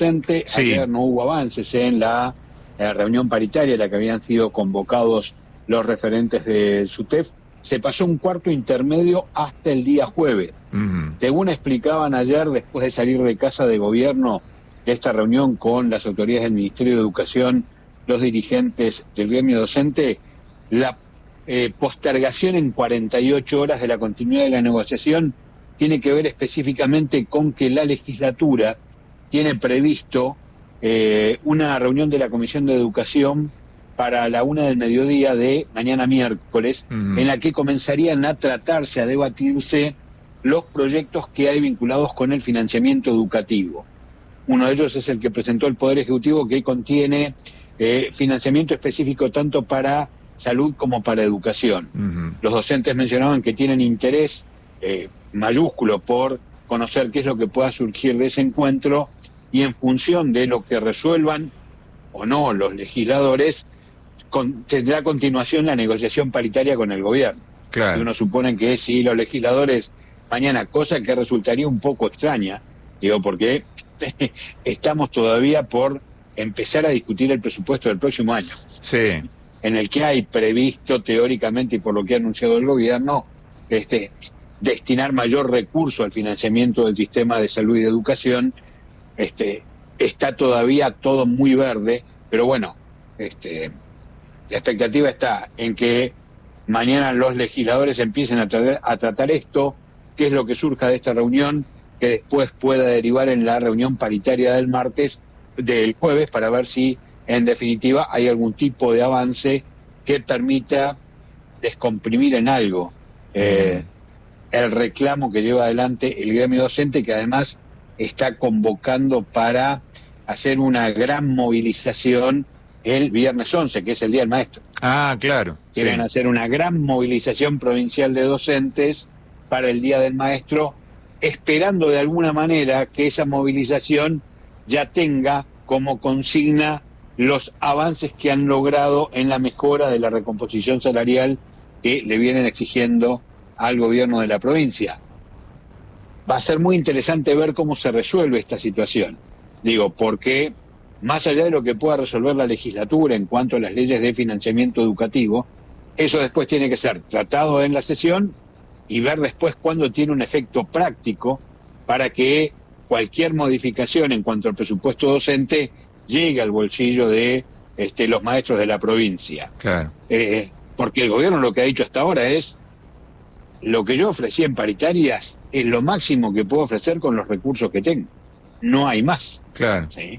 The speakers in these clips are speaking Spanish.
docente. Sí. Ayer no hubo avances en la reunión paritaria a la que habían sido convocados los referentes del SUTEF. Se pasó un cuarto intermedio hasta el día jueves. Según explicaban ayer, después de salir de casa de gobierno de esta reunión con las autoridades del Ministerio de Educación, los dirigentes del gremio docente, la postergación en 48 horas de la continuidad de la negociación tiene que ver específicamente con que la legislatura tiene previsto una reunión de la Comisión de Educación para la 1 del mediodía de mañana miércoles, en la que comenzarían a tratarse, a debatirse los proyectos que hay vinculados con el financiamiento educativo. Uno de ellos es el que presentó el Poder Ejecutivo, que contiene financiamiento específico tanto para salud como para educación. Los docentes mencionaban que tienen interés mayúsculo por conocer qué es lo que pueda surgir de ese encuentro, y en función de lo que resuelvan o no los legisladores, tendrá a continuación la negociación paritaria con el gobierno. Claro. Y uno supone que si los legisladores mañana, cosa que resultaría un poco extraña, digo, porque estamos todavía por empezar a discutir el presupuesto del próximo año, Sí. en el que hay previsto teóricamente, y por lo que ha anunciado el gobierno, destinar mayor recurso al financiamiento del sistema de salud y de educación. Está todavía todo muy verde, pero bueno, la expectativa está en que mañana los legisladores empiecen a tratar esto, qué es lo que surja de esta reunión, que después pueda derivar en la reunión paritaria del jueves, para ver si en definitiva hay algún tipo de avance que permita descomprimir en algo el reclamo que lleva adelante el gremio docente, que además está convocando para hacer una gran movilización el viernes 11, que es el Día del Maestro. Ah, claro. Quieren Sí. hacer una gran movilización provincial de docentes para el Día del Maestro, esperando de alguna manera que esa movilización ya tenga como consigna los avances que han logrado en la mejora de la recomposición salarial que le vienen exigiendo al gobierno de la provincia. Va a ser muy interesante ver cómo se resuelve esta situación. Digo, porque más allá de lo que pueda resolver la legislatura en cuanto a las leyes de financiamiento educativo, eso después tiene que ser tratado en la sesión y ver después cuándo tiene un efecto práctico para que cualquier modificación en cuanto al presupuesto docente llegue al bolsillo de los maestros de la provincia. Claro. Porque el gobierno lo que ha dicho hasta ahora es: lo que yo ofrecí en paritarias es lo máximo que puedo ofrecer con los recursos que tengo. No hay más. Claro. ¿Sí?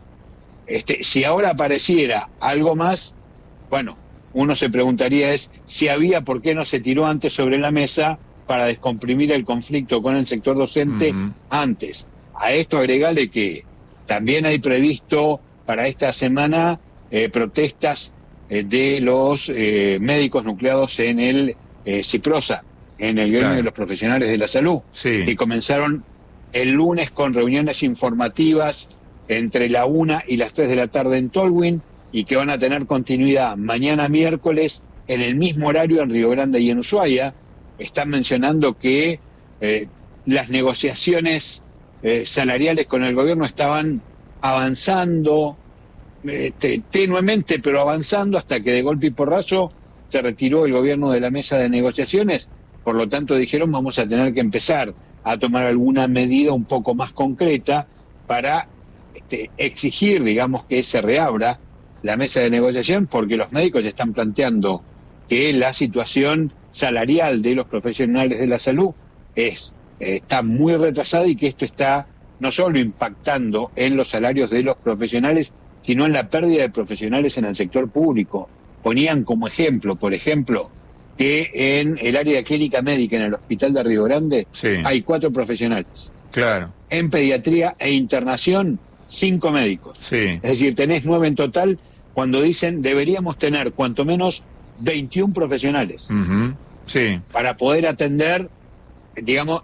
Si ahora apareciera algo más, bueno, uno se preguntaría si había, por qué no se tiró antes sobre la mesa para descomprimir el conflicto con el sector docente antes. A esto agregale que también hay previsto para esta semana protestas de los médicos nucleados en el CIPROSA, en el gremio de los profesionales de la salud, que comenzaron el lunes con reuniones informativas entre la 1 y las 3 de la tarde en Tolwyn, y que van a tener continuidad mañana miércoles en el mismo horario en Río Grande y en Ushuaia. Están mencionando que las negociaciones salariales con el gobierno estaban avanzando tenuemente, pero avanzando, hasta que de golpe y porrazo se retiró el gobierno de la mesa de negociaciones. Por lo tanto dijeron: vamos a tener que empezar a tomar alguna medida un poco más concreta para exigir, digamos, que se reabra la mesa de negociación, porque los médicos están planteando que la situación salarial de los profesionales de la salud está muy retrasada, y que esto está no solo impactando en los salarios de los profesionales, sino en la pérdida de profesionales en el sector público. Ponían como ejemplo, por ejemplo, que en el área de clínica médica en el hospital de Río Grande hay 4 profesionales. Claro. En pediatría e internación, 5 médicos. Es decir, tenés 9 en total, cuando dicen deberíamos tener cuanto menos 21 profesionales para poder atender, digamos,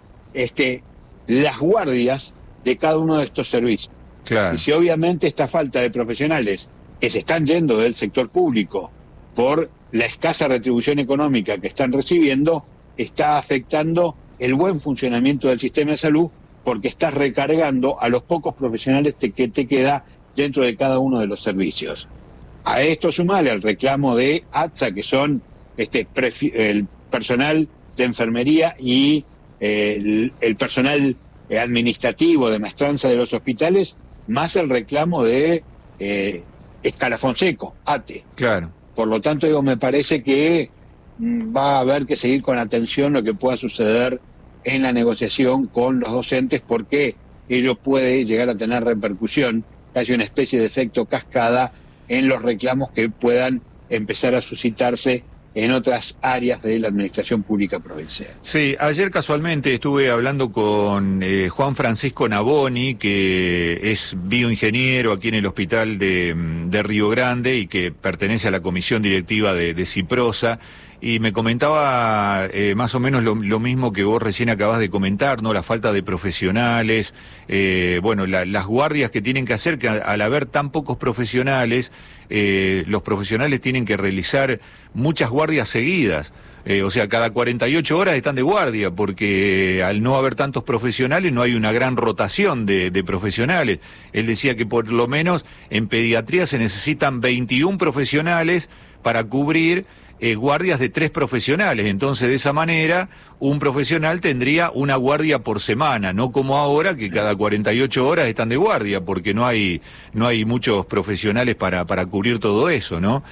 las guardias de cada uno de estos servicios. Claro. Y si obviamente esta falta de profesionales que se están yendo del sector público por la escasa retribución económica que están recibiendo, está afectando el buen funcionamiento del sistema de salud, porque estás recargando a los pocos profesionales que te queda dentro de cada uno de los servicios. A esto sumale el reclamo de ATSA, que son el personal de enfermería y el personal administrativo de maestranza de los hospitales, más el reclamo de Escalafón Seco, ATE. Claro. Por lo tanto, me parece que va a haber que seguir con atención lo que pueda suceder en la negociación con los docentes, porque ello puede llegar a tener repercusión, casi una especie de efecto cascada en los reclamos que puedan empezar a suscitarse en otras áreas de la administración pública provincial. Sí, ayer casualmente estuve hablando con Juan Francisco Naboni, que es bioingeniero aquí en el hospital de Río Grande y que pertenece a la comisión directiva de Ciprosa, y me comentaba más o menos lo mismo que vos recién acabás de comentar, ¿no? La falta de profesionales, las guardias que tienen que hacer, que al haber tan pocos profesionales, los profesionales tienen que realizar muchas guardias seguidas. O sea, cada 48 horas están de guardia, porque al no haber tantos profesionales no hay una gran rotación de profesionales. Él decía que por lo menos en pediatría se necesitan 21 profesionales para cubrir guardias de 3 profesionales. Entonces, de esa manera, un profesional tendría una guardia por semana, no como ahora, que cada 48 horas están de guardia, porque no hay muchos profesionales para cubrir todo eso, ¿no?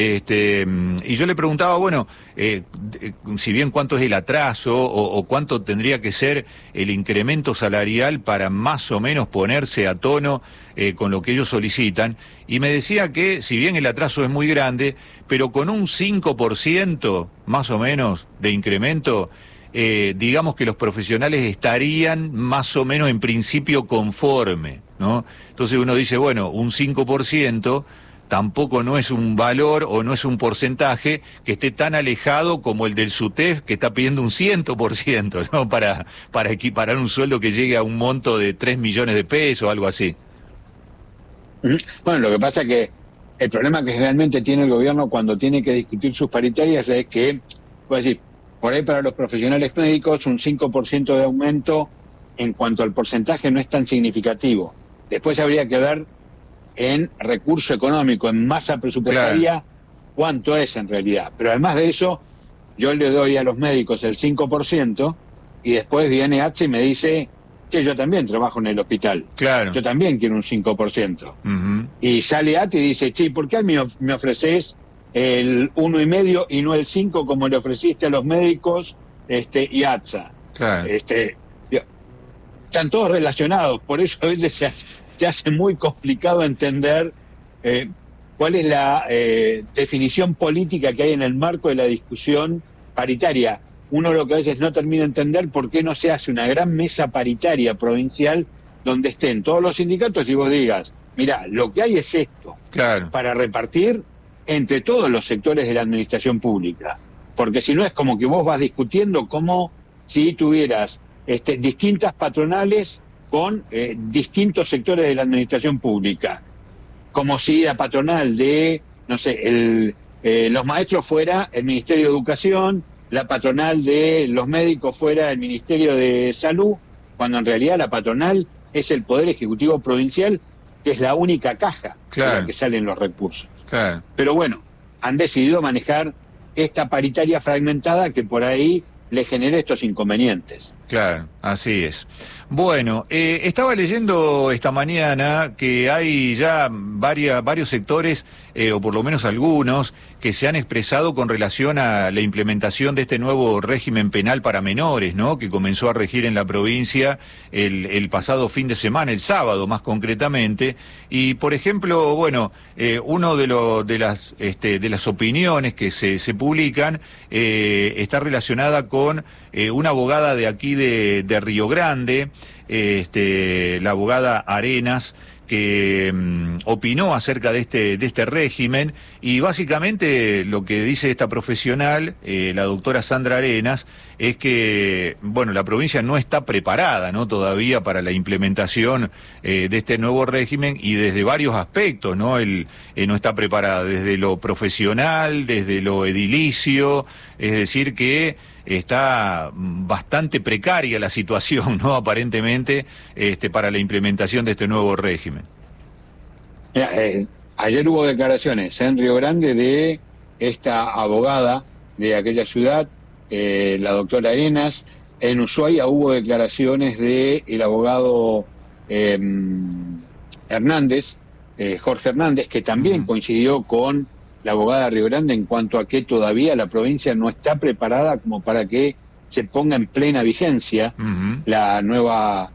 Y yo le preguntaba, si bien cuánto es el atraso o cuánto tendría que ser el incremento salarial para más o menos ponerse a tono con lo que ellos solicitan, y me decía que si bien el atraso es muy grande, pero con un 5% más o menos de incremento, digamos que los profesionales estarían más o menos en principio conforme, ¿no? Entonces uno dice, bueno, un 5% tampoco no es un valor o no es un porcentaje que esté tan alejado como el del SUTEF, que está pidiendo un 100%, ¿no? Para equiparar un sueldo que llegue a un monto de 3 millones de pesos o algo así. Bueno, lo que pasa es que el problema que realmente tiene el gobierno cuando tiene que discutir sus paritarias es que, pues decir, por ahí para los profesionales médicos un 5% de aumento en cuanto al porcentaje no es tan significativo. Después habría que ver en recurso económico, en masa presupuestaria, claro, cuánto es en realidad. Pero además de eso, yo le doy a los médicos el 5% y después viene ATSE y me dice que yo también trabajo en el hospital. Claro. Yo también quiero un 5%. Y sale ATSE y dice, che, ¿por qué me ofreces el 1,5 y no el 5 como le ofreciste a los médicos y ATSA? Claro. Están todos relacionados, por eso a veces se hace muy complicado entender cuál es la definición política que hay en el marco de la discusión paritaria. Uno lo que a veces no termina de entender por qué no se hace una gran mesa paritaria provincial donde estén todos los sindicatos y vos digas, mira, lo que hay es esto, claro, para repartir entre todos los sectores de la administración pública. Porque si no es como que vos vas discutiendo como si tuvieras distintas patronales con distintos sectores de la administración pública. Como si la patronal de, no sé, los maestros fuera el Ministerio de Educación, la patronal de los médicos fuera el Ministerio de Salud, cuando en realidad la patronal es el Poder Ejecutivo Provincial, que es la única caja, claro, de la que salen los recursos. Claro. Pero bueno, han decidido manejar esta paritaria fragmentada que por ahí le genera estos inconvenientes. Claro, así es. Bueno, estaba leyendo esta mañana que hay ya varios sectores, o por lo menos algunos, que se han expresado con relación a la implementación de este nuevo régimen penal para menores, ¿no? Que comenzó a regir en la provincia el pasado fin de semana, el sábado más concretamente. Y, por ejemplo, uno de las opiniones que se publican está relacionada con una abogada de aquí de Río Grande, la abogada Arenas, que opinó acerca de este régimen, y básicamente lo que dice esta profesional, la doctora Sandra Arenas, es que la provincia no está preparada, ¿no?, todavía para la implementación de este nuevo régimen, y desde varios aspectos, ¿no? No está preparada desde lo profesional, desde lo edilicio, es decir que está bastante precaria la situación, ¿no? Aparentemente, para la implementación de este nuevo régimen. Mira, ayer hubo declaraciones en Río Grande de esta abogada de aquella ciudad, la doctora Arenas. En Ushuaia hubo declaraciones de el abogado Hernández, Jorge Hernández, que también coincidió con la abogada de Río Grande en cuanto a que todavía la provincia no está preparada como para que se ponga en plena vigencia la nueva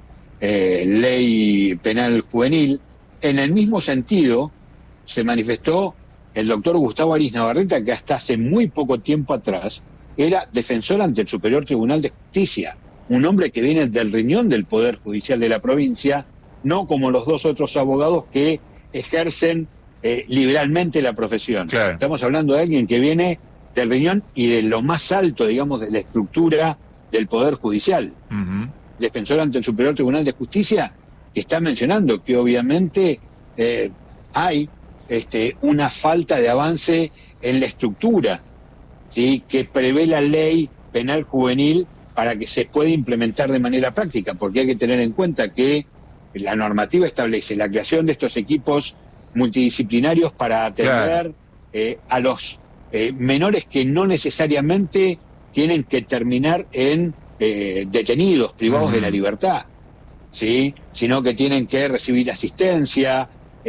ley penal juvenil. En el mismo sentido se manifestó el doctor Gustavo Ariz Navarrete, que hasta hace muy poco tiempo atrás era defensor ante el Superior Tribunal de Justicia, un hombre que viene del riñón del Poder Judicial de la provincia, no como los dos otros abogados que ejercen liberalmente la profesión. Claro. Estamos hablando de alguien que viene del riñón y de lo más alto, digamos, de la estructura del Poder Judicial. Defensor ante el Superior Tribunal de Justicia, que está mencionando que obviamente hay una falta de avance en la estructura, ¿sí?, que prevé la ley penal juvenil para que se pueda implementar de manera práctica, porque hay que tener en cuenta que la normativa establece la creación de estos equipos multidisciplinarios para atender a los menores que no necesariamente tienen que terminar en detenidos, privados de la libertad, ¿sí?, sino que tienen que recibir asistencia,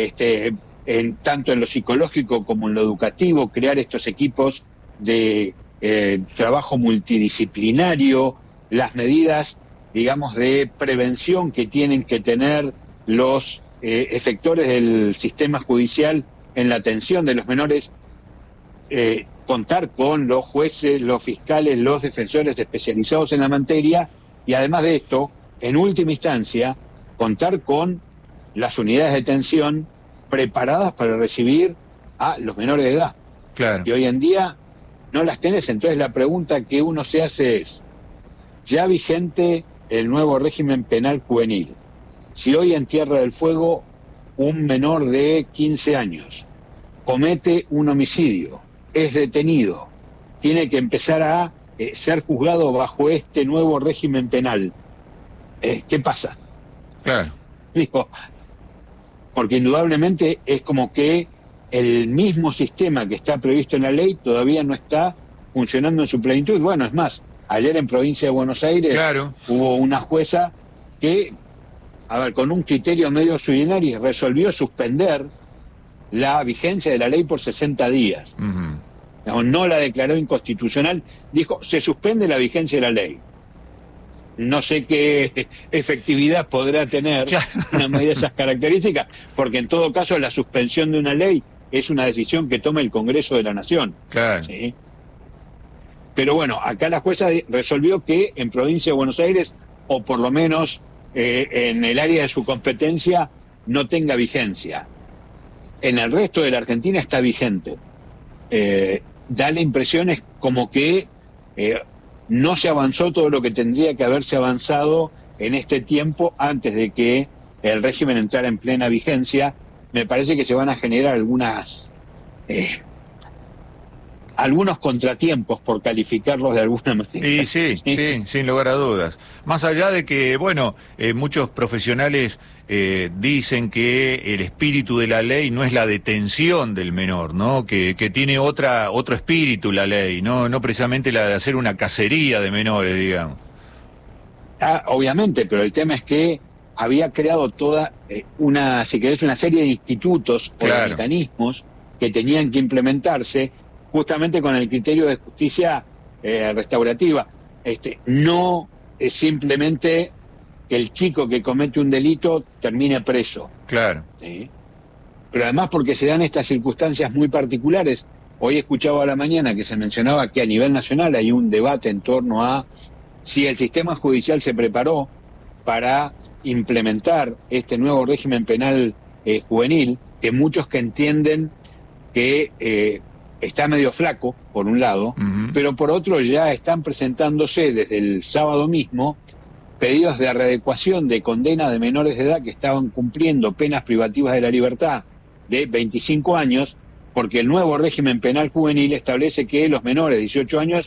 tanto en lo psicológico como en lo educativo, crear estos equipos de trabajo multidisciplinario, las medidas, digamos, de prevención que tienen que tener los efectores del sistema judicial en la atención de los menores, contar con los jueces, los fiscales, los defensores especializados en la materia, y además de esto, en última instancia, contar con las unidades de detención preparadas para recibir a los menores de edad. Claro. Y hoy en día no las tenés. Entonces la pregunta que uno se hace es, ya vigente el nuevo régimen penal juvenil, si hoy en Tierra del Fuego un menor de 15 años comete un homicidio, es detenido, tiene que empezar a ser juzgado bajo este nuevo régimen penal, ¿qué pasa? Claro. Digo, porque indudablemente es como que el mismo sistema que está previsto en la ley todavía no está funcionando en su plenitud. Bueno, es más, ayer en Provincia de Buenos Aires hubo una jueza que, con un criterio medio sui generis, resolvió suspender la vigencia de la ley por 60 días. No la declaró inconstitucional, dijo, se suspende la vigencia de la ley. No sé qué efectividad podrá tener una medida de esas características, porque en todo caso la suspensión de una ley es una decisión que toma el Congreso de la Nación. Claro. ¿Sí? Pero bueno, acá la jueza resolvió que en Provincia de Buenos Aires, o por lo menos en el área de su competencia, no tenga vigencia. En el resto de la Argentina está vigente. Da la impresión es como que no se avanzó todo lo que tendría que haberse avanzado en este tiempo antes de que el régimen entrara en plena vigencia. Me parece que se van a generar algunos contratiempos, por calificarlos de alguna manera. Y sí, sin lugar a dudas. Más allá de que, muchos profesionales dicen que el espíritu de la ley no es la detención del menor, ¿no? Que tiene otro espíritu la ley, no precisamente la de hacer una cacería de menores, digamos. Obviamente, pero el tema es que había creado toda una serie de institutos o de mecanismos que tenían que implementarse justamente con el criterio de justicia restaurativa. No es simplemente que el chico que comete un delito termine preso. Claro. ¿Sí? Pero además porque se dan estas circunstancias muy particulares. Hoy escuchaba a la mañana que se mencionaba que a nivel nacional hay un debate en torno a si el sistema judicial se preparó para implementar este nuevo régimen penal juvenil, que muchos que entienden que está medio flaco, por un lado, pero por otro ya están presentándose desde el sábado mismo pedidos de readecuación de condena de menores de edad que estaban cumpliendo penas privativas de la libertad de 25 años, porque el nuevo régimen penal juvenil establece que los menores de 18 años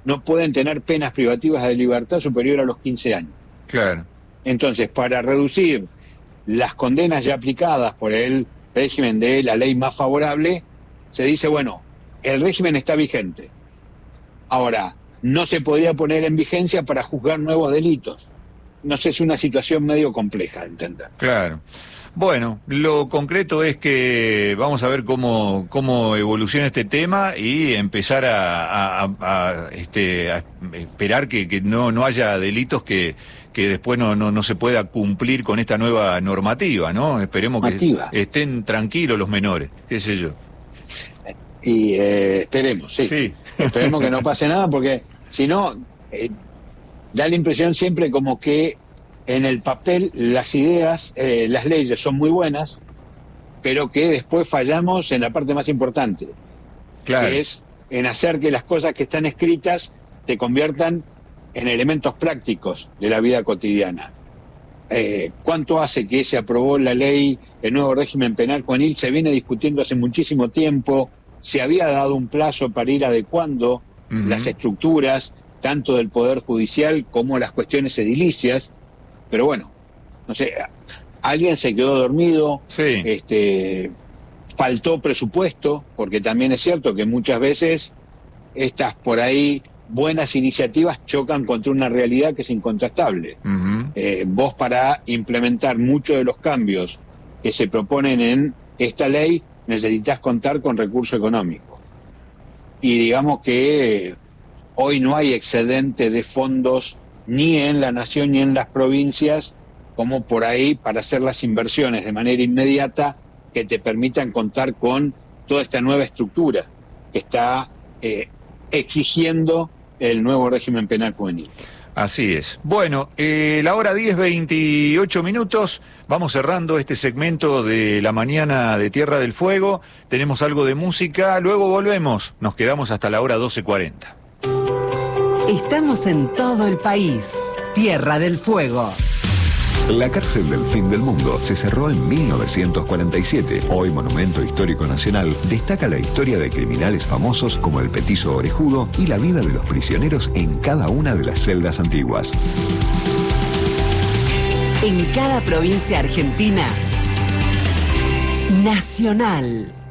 no pueden tener penas privativas de libertad superior a los 15 años. Claro. Entonces, para reducir las condenas ya aplicadas por el régimen de la ley más favorable, se dice, bueno, el régimen está vigente. Ahora, no se podía poner en vigencia para juzgar nuevos delitos. No sé, es una situación medio compleja de entender. Claro. Bueno, lo concreto es que vamos a ver cómo evoluciona este tema y empezar a esperar que no haya delitos que después no se pueda cumplir con esta nueva normativa, ¿no? Esperemos que estén tranquilos los menores, qué sé yo. Y esperemos, sí. Esperemos que no pase nada, porque si no, da la impresión siempre como que en el papel las ideas, las leyes son muy buenas, pero que después fallamos en la parte más importante, claro, que es en hacer que las cosas que están escritas se conviertan en elementos prácticos de la vida cotidiana. ¿Cuánto hace que se aprobó la ley, el nuevo régimen penal juvenil? Se viene discutiendo hace muchísimo tiempo, se había dado un plazo para ir adecuando las estructuras, tanto del Poder Judicial como las cuestiones edilicias, pero bueno, no sé, alguien se quedó dormido, faltó presupuesto, porque también es cierto que muchas veces estas por ahí buenas iniciativas chocan contra una realidad que es incontrastable. Vos, para implementar muchos de los cambios que se proponen en esta ley, necesitas contar con recurso económico. Y digamos que hoy no hay excedente de fondos ni en la nación ni en las provincias, como por ahí para hacer las inversiones de manera inmediata que te permitan contar con toda esta nueva estructura que está exigiendo el nuevo régimen penal juvenil. Así es. Bueno, la hora 10:28, vamos cerrando este segmento de la mañana de Tierra del Fuego, tenemos algo de música, luego volvemos, nos quedamos hasta la hora 12:40. Estamos en todo el país. Tierra del Fuego. La cárcel del fin del mundo se cerró en 1947. Hoy Monumento Histórico Nacional destaca la historia de criminales famosos como el Petizo Orejudo y la vida de los prisioneros en cada una de las celdas antiguas. En cada provincia argentina, Nacional.